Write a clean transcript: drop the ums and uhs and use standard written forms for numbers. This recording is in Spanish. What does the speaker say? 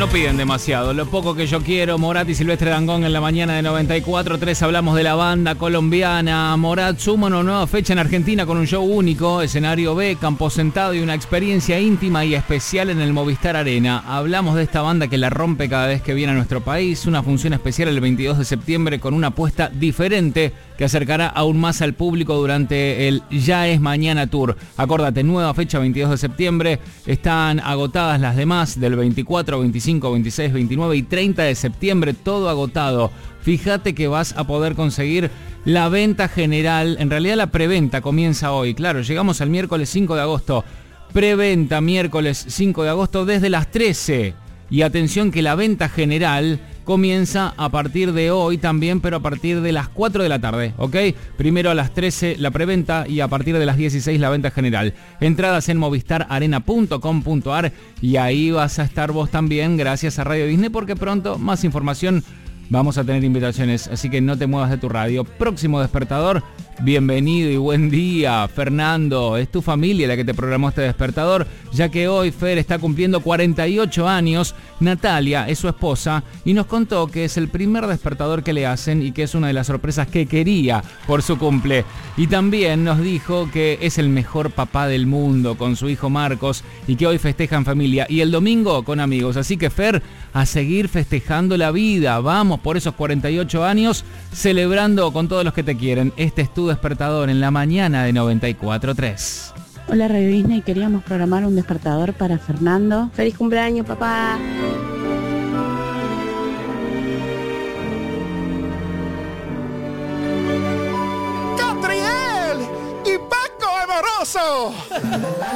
no piden demasiado. Lo poco que yo quiero, Morat y Silvestre Dangond en la mañana de 94.3. Hablamos de la banda colombiana. Morat suma una nueva fecha en Argentina con un show único, escenario B, campo sentado y una experiencia íntima y especial en el Movistar Arena. Hablamos de esta banda que la rompe cada vez que viene a nuestro país. Una función especial el 22 de septiembre con una apuesta diferente que acercará aún más al público durante el Ya es Mañana Tour. Acordate, nueva fecha 22 de septiembre. Están agotadas las demás del 24, 25, 26, 29 y 30 de septiembre. Todo agotado. Fíjate que vas a poder conseguir la venta general. En realidad la preventa comienza hoy. Claro, llegamos al miércoles 5 de agosto. Preventa miércoles 5 de agosto desde las 13. Y atención que la venta general comienza a partir de hoy también, pero a partir de las 4 de la tarde, ¿ok? Primero a las 13 la preventa y a partir de las 16 la venta general. Entradas en movistararena.com.ar y ahí vas a estar vos también, gracias a Radio Disney, porque pronto más información. Vamos a tener invitaciones, así que no te muevas de tu radio. Próximo despertador, bienvenido y buen día, Fernando. Es tu familia la que te programó este despertador, ya que hoy Fer está cumpliendo 48 años. Natalia es su esposa y nos contó que es el primer despertador que le hacen y que es una de las sorpresas que quería por su cumple. Y también nos dijo que es el mejor papá del mundo con su hijo Marcos y que hoy festeja en familia y el domingo con amigos. Así que Fer, a seguir festejando la vida. Vamos por esos 48 años, celebrando con todos los que te quieren. Este es tu despertador en la mañana de 94.3. Hola Radio Disney, queríamos programar un despertador para Fernando. ¡Feliz cumpleaños, papá! ¡Catriel! ¡Y Paco Amoroso!